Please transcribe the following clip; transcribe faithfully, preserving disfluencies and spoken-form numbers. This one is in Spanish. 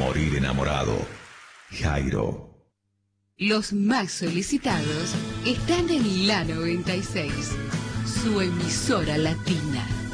morir enamorado. Jairo. Los más solicitados están en la noventa y seis, su emisora latina.